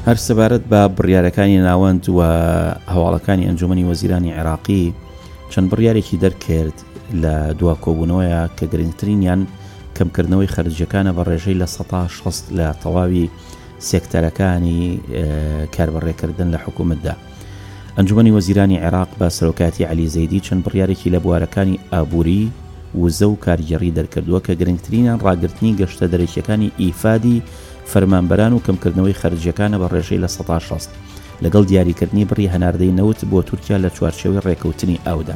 هەر سەبارەت بە بڕیارەکانی ناوەند و هەواڵەکانی ئەنجومەنی وەزیرانی عێراقی چەند بڕیارێکی دەرکرد لە دوا کۆبوونەوەیە کە گرنگترینیان کەمکردنەوەی خەرجیەکانە بە ڕێژەی لە 160 لە تەواوی سێکتەرەکانی کاربڕێکردن لە حکوومەتدا. ئەنجومەنی وەزیرانی عێراق بە سەرۆکاتی عەلی زەیدی چەند بڕیارێکی لە بوارەکانی ئابووری وزە و کارگەڕی دەرکردووە کە گرنگترینیان ڕاگررتنی گەشتە دەرەکیەکانی ئیفادی فەرمانبەران و کەمکردنەوەی خەرجیەکانە بە ڕێژەی لە 160 لەگەڵ دیاریکردنی بڕی هەناردەی نەوت بۆ تورکیا لە چوارچێوەی ڕێکەوتنی ئاودا.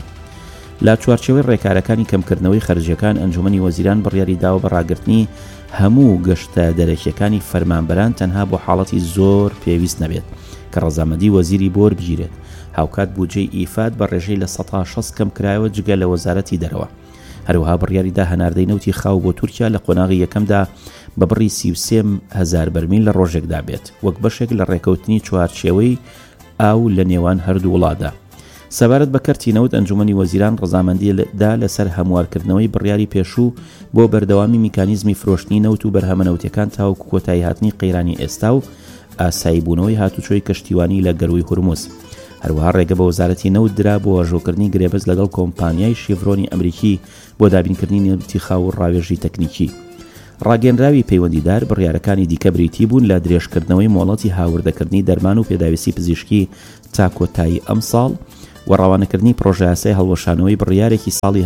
لا چوارچێوەی ڕێکارەکانی کەمکردنەوەی خەرجیەکان ئەنجومەنی وەزیران بڕیاری داوە بە ڕاگررتنی هەموو گەشتە دەرەکیەکانی فەرمانبەران تەنها بۆ حاڵەتی زۆر پێویست نەبێت کە ڕەزامەندی وەزیری بۆر بگیرێت. هاوکات بودجەی ئیفاد بە ڕێژەی لە 160 کەم کرایەوە جگە لە وەزارەتی دەرەوە. هەروەها بڕیاریدا هەناردەی نەوتی خاو بۆ تورکیا لە قۆناغی یەکەمدا بە بڕی 33,000 بەرمیل لە ڕۆژێکدا بێت وەک بەشێک لە ڕێکەوتنی چوارچێوەی ئاو لە نێوان هەردوو وڵاتدا. سەبارەت بە کەرتی نەوت ئەنجومەنی وەزیران ڕەزامەندیدا لەسەر هەموارکردنەوەی بڕیاری پێشوو بۆ بەردەوامی میکانیزمی فرۆشتنی نەوت و بەرهەمە نەوتەکان تاوەکو کۆتایی هاتنی قەیرانی ئێستا و ئاساییبوونەوەی هاتوچۆی کەشتیوانی لە گەروی هورموز. هەروەها ڕێگە بە وەزارەتی نەوت درا بۆ ئاژۆکردنی گرێبەز لەگەڵ کۆمپانیای شیڤرۆنی ئەمریکی بۆ دابینکردنی نێوتی خاو و ڕاوێژی تەکنیکی. ڕاگەنراوی پەیوەندیدار بڕیارەکانی دیکە بریتی بوون لە درێژکردنەوەی مۆڵەتی هاوردەکردنی دەرمان و پێداویستی پزیشکی تا کۆتایی ئەم ساڵ و ڕاوانەکردنی پرۆژە یاسای هەڵوەشانەوەی بڕیارێکی ساڵی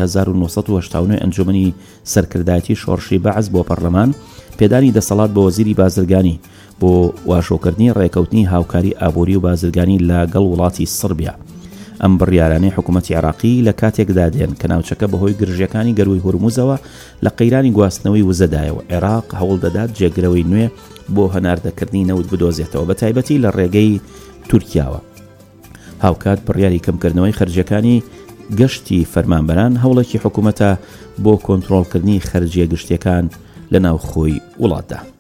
1970 ئەنجومەنی سەرکردایەتی شۆڕشی بەعز بۆ پەرلەمان پێدانی دەسەڵات بە وەزیری بازرگانی بۆ واشۆکردنی ڕێکەوتنی هاوکاری ئابووری و بازرگانی لەگەڵ وڵاتی سربیا. ئەم بڕیارانەی حکوومەتی عێراقی لە کاتێکدا دێن کە ناوچەکە بەهۆی گرژەکانی گەروی هورموزەوە لە قەیرانی گواستنەوەی وزەدایەوە. عێراق هەوڵ دەدات جێگرەوەی نوێ بۆ هەناردەکردنی نەوت بدۆزێتەوە بە تایبەتی لە ڕێگەی تورکیاوە. هاوکات بڕیاری کەمکردنەوەی خەرجیەکانی گەشتی فەرمانبەران هەوڵێکی حکوومەتە بۆ کۆنتڕۆڵکردنی خەرجیە گشتیەکان لە ناوخۆی وڵاتدا.